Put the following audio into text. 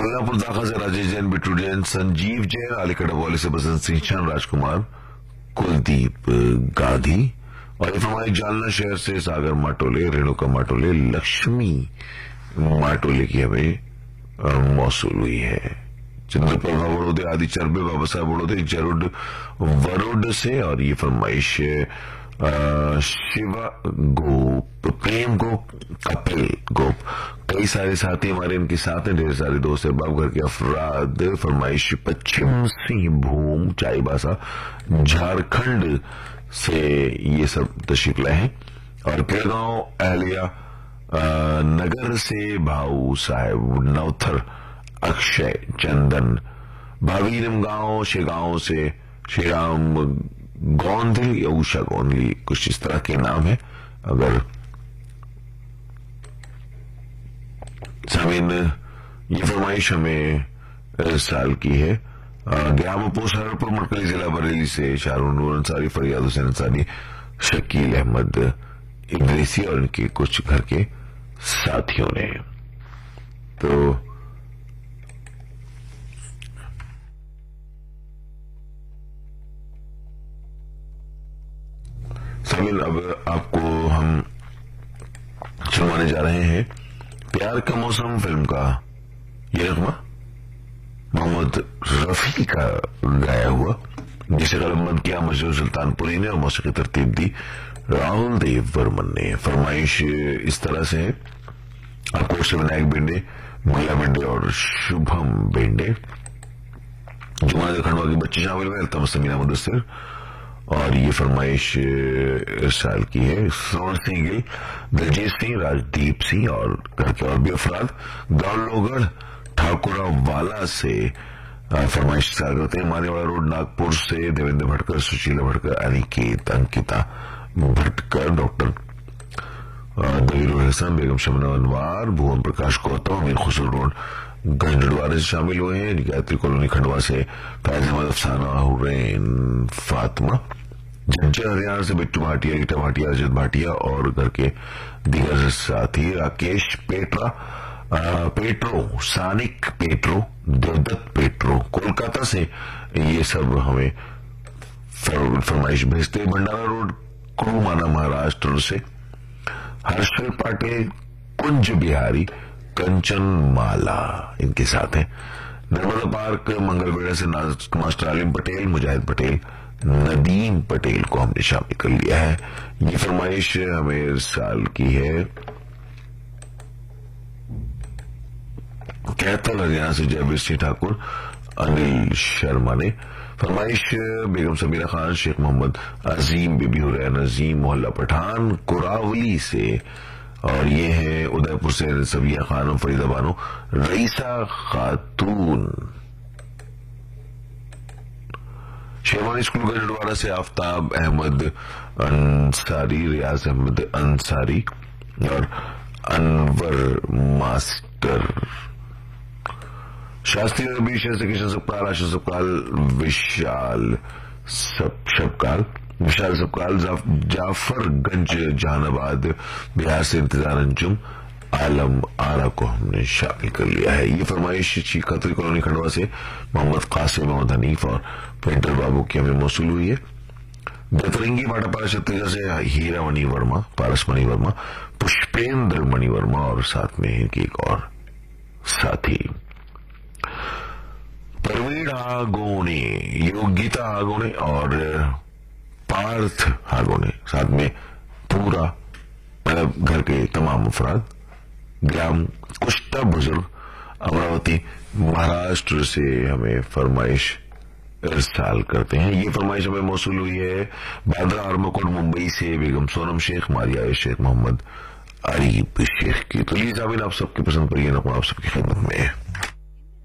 कोल्हापुर दाखा से राजेश जैन, बिट्टू जैन, संजीव जैन, अलीगढ़ वाले से बसंत सिंह चंद, राजकुमार, कुलदीप गांधी। और ये हमारे जालना शहर से सागर माटोले, रेणुका माटोले, लक्ष्मी माटोले की हमें मौसूल हुई है। चंद्रप्रभा बड़ोदे, आदि चरबे, बाबा साहब बड़ोदे, जरुड वरुड से। और ये फरमाइश शिवा गोप, प्रेम गोप, कपिल गोप, कई सारे साथी हमारे इनके साथ हैं, ढेर सारे दोस्त हैं, बाप घर के अफराद। फरमाइश पश्चिम सिंहभूम, चाईबासा, झारखंड से ये सब तशरीफ लाए हैं। और केड़गांव अहलिया नगर से भाऊ साहेब नवथर, अक्षय चंदन, भावीरम गांव शेगांव से श्रीराम गोंधली या उषा गोंधली, कुछ इस तरह के नाम है। अगर सामीन ये फरमाइश हमें साल की है। ग्राम पोसहरपुर मरकली जिला बरेली से शाहरुन नूर अंसारी, फरियाद हुसैन अंसारी, शकील अहमद इदरीसी और इनके कुछ घर के साथियों ने। तो सामीन अब आपको हम सुनवाने जा रहे हैं प्यार का मौसम फिल्म का ये नगमा, मोहम्मद रफी का गाया हुआ, जिसे कलमबंद किया मशहूर सुल्तानपुरी ने और मौसीकी तरतीब दी राहुल देव वर्मन ने। फरमाइश इस तरह से है, आपको से विनायक बेंडे, महिला बेंडे और शुभम बेंडे, जुमा खंडवा के बच्चे शामिल हुए, अल्तमस समीना मुदस्सिर। और ये फरमाइश इस साल की है श्रवण सिंह गिल, दलजीत सिंह, राजदीप सिंह और घर के और भी अफराद। गांव लोगढ़ ठाकुरा वाला से फरमाइश करते हैं। मानेवाड़ा रोड नागपुर से देवेंद्र भटकर, सुशीला भटकर, अनिकेत, अंकिता भटकर, डॉक्टर दलील हसन, बेगम शमना अनवार, भुवन प्रकाश गौतम, अमीर खुसरो रोड गंजड़वारे से शामिल हुए हैं। गायत्री कॉलोनी खंडवा से फैज अहमद, अफसाना, हुरैन, फातिमा, झज्जर हरियाणा से बिट्टू भाटिया, रीटा भाटिया, अजय भाटिया और घर के दीगर साथी। Rakesh Petra, petro, Sanik petro, Devdutt petro, Kolkata से ये सब हमें फरमाइश भेजते। भंडारा रोड कुरुमाना महाराष्ट्र से हर्षल पाटिल, कुंज बिहारी, कंचन माला इनके साथ हैं। नर्मदा पार्क मंगलवेड़ा से मास्टर आलिम पटेल, मुजाहिद पटेल, नदीम पटेल को हमने शामिल कर लिया है। ये फरमाइश हमें साल की है कैथल हरियाणा से जयवीर सिंह ठाकुर, अनिल शर्मा ने। फरमाइश बेगम समीरा खान, शेख मोहम्मद अजीम, बीबी हुरैन अजीम, मोहल्ला पठान, कुरावली से। और ये है उदयपुर से सबिया खान, फरीदा बानो, रईसा खातून, शेरवानी स्कूल गंजड़वाड़ा से आफ्ताब अहमद अंसारी, रियाज अहमद अंसारी और अनवर मास्टर, शास्त्री नबी, शहर किशन सपकाल, आशा सपकाल, विशाल सपकाल, जाफरगंज जहानाबाद बिहार से इंतजार अंजुम, आलम आरा को हमने शामिल कर लिया है। ये फरमाइश खतरी कॉलोनी खंडवा से मोहम्मद कासिम, मोहम्मद हनीफ और पेंटर बाबू की हमें मौसूल हुई है। दतरंगी भाटापारा छत्तीसगढ़ से हीरा मणि वर्मा, पारस मणि वर्मा, पुष्पेंद्र मणि वर्मा और साथ में इनकी एक और साथी प्रवीण हागोने, योगिता हागोने और पार्थ हागोने, साथ में पूरा मतलब घर के तमाम अफराद। ग्राम कुश्ता बुजुर्ग, अमरावती महाराष्ट्र से हमें फरमाइश इरसाल करते हैं। ये फरमाइश हमें मौसूल हुई है बांद्रा हरमकोट मुंबई से बेगम सोनम शेख, मारिया शेख, मोहम्मद अरीब शेख की। तो लीजिए आप सबकी पसंद पर यह नगमा आप सबकी खिदमत में है।